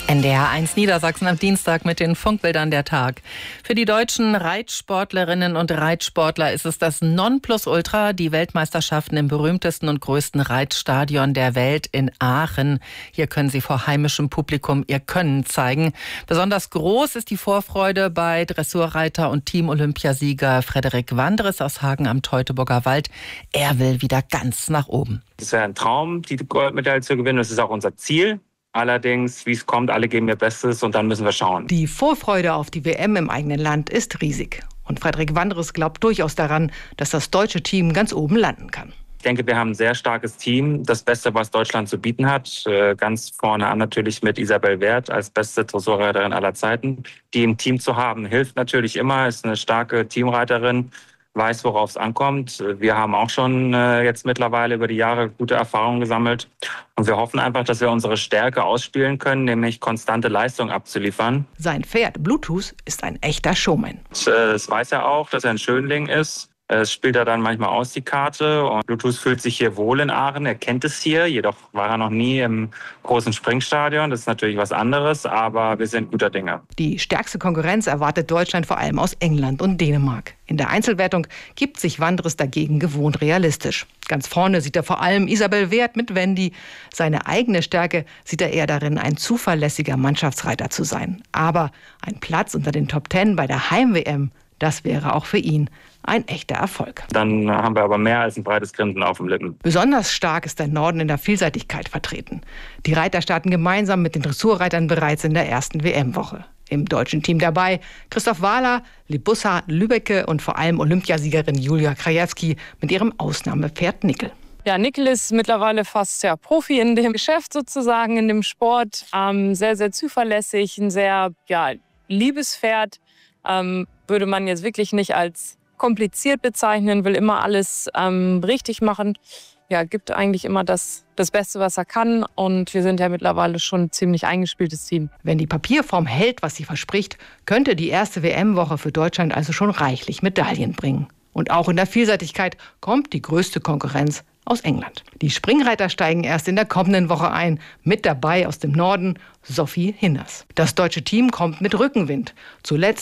NDR 1 Niedersachsen am Dienstag mit den Funkbildern der Tag. Für die deutschen Reitsportlerinnen und Reitsportler ist es das Nonplusultra, die Weltmeisterschaften im berühmtesten und größten Reitstadion der Welt in Aachen. Hier können sie vor heimischem Publikum ihr Können zeigen. Besonders groß ist die Vorfreude bei Dressurreiter und Team-Olympiasieger Frederik Wandres aus Hagen am Teutoburger Wald. Er will wieder ganz nach oben. Es wäre ein Traum, die Goldmedaille zu gewinnen. Das ist auch unser Ziel. Allerdings, wie es kommt, alle geben ihr Bestes und dann müssen wir schauen. Die Vorfreude auf die WM im eigenen Land ist riesig. Und Frederik Wandres glaubt durchaus daran, dass das deutsche Team ganz oben landen kann. Ich denke, wir haben ein sehr starkes Team. Das Beste, was Deutschland zu bieten hat. Ganz vorne an natürlich mit Isabel Werth als beste Dressurreiterin aller Zeiten. Die im Team zu haben, hilft natürlich immer, ist eine starke Teamreiterin. Weiß, worauf es ankommt. Wir haben auch schon jetzt mittlerweile über die Jahre gute Erfahrungen gesammelt. Und wir hoffen einfach, dass wir unsere Stärke ausspielen können, nämlich konstante Leistung abzuliefern. Sein Pferd Bluetooth ist ein echter Showman. Das weiß er auch, dass er ein Schönling ist. Es spielt er dann manchmal aus, die Karte. Und Bluetooth fühlt sich hier wohl in Aachen. Er kennt es hier. Jedoch war er noch nie im großen Springstadion. Das ist natürlich was anderes, aber wir sind guter Dinge. Die stärkste Konkurrenz erwartet Deutschland vor allem aus England und Dänemark. In der Einzelwertung gibt sich Wandres dagegen gewohnt realistisch. Ganz vorne sieht er vor allem Isabel Werth mit Wendy. Seine eigene Stärke sieht er eher darin, ein zuverlässiger Mannschaftsreiter zu sein. Aber ein Platz unter den Top 10 bei der Heim-WM, das wäre auch für ihn ein echter Erfolg. Dann haben wir aber mehr als ein breites Grinsen auf dem Lippen. Besonders stark ist der Norden in der Vielseitigkeit vertreten. Die Reiter starten gemeinsam mit den Dressurreitern bereits in der ersten WM-Woche. Im deutschen Team dabei Christoph Wahler, Libussa Lübbecke und vor allem Olympiasiegerin Julia Krajewski mit ihrem Ausnahmepferd Nickel. Ja, Nickel ist mittlerweile fast Profi in dem Geschäft sozusagen, in dem Sport. Sehr, sehr zuverlässig, ein sehr liebes Pferd. Würde man jetzt wirklich nicht als kompliziert bezeichnen, will immer alles richtig machen. Ja, gibt eigentlich immer das Beste, was er kann. Und wir sind ja mittlerweile schon ein ziemlich eingespieltes Team. Wenn die Papierform hält, was sie verspricht, könnte die erste WM-Woche für Deutschland also schon reichlich Medaillen bringen. Und auch in der Vielseitigkeit kommt die größte Konkurrenz aus England. Die Springreiter steigen erst in der kommenden Woche ein. Mit dabei aus dem Norden Sophie Hinners. Das deutsche Team kommt mit Rückenwind. Zuletzt